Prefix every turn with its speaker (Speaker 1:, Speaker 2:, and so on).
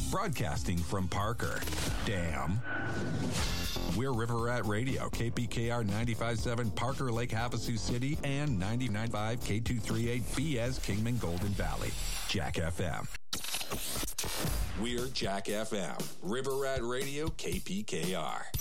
Speaker 1: broadcasting from Parker. Damn. We're River Rat Radio, KPKR 95.7 Parker Lake Havasu City and 99.5 K238 BS Kingman Golden Valley. Jack FM. We're Jack FM, River Rat Radio, KPKR.